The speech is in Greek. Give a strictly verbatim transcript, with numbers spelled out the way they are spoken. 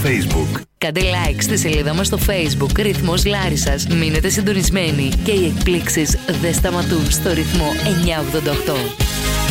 Facebook. Κάντε like στη σελίδα μας στο Facebook Ρυθμός Λάρισσας. Μείνετε συντονισμένοι και οι εκπλήξεις δεν σταματούν στο ρυθμό εννιακόσια ογδόντα οκτώ.